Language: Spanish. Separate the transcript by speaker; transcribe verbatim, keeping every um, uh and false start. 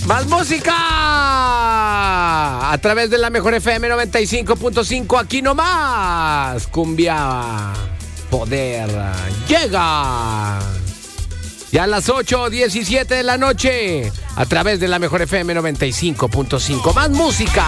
Speaker 1: ¡Más música! A través de la Mejor F M noventa y cinco punto cinco, aquí nomás. Cumbia Poder llega. Ya a las ocho diecisiete de la noche, a través de la Mejor F M noventa y cinco punto cinco. ¡Más música!